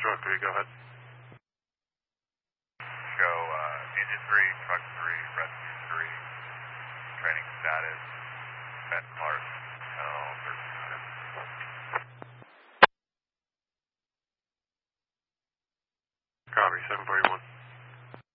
truck 3, go ahead. Show engine 3, truck 3, rescue 3, training status, vent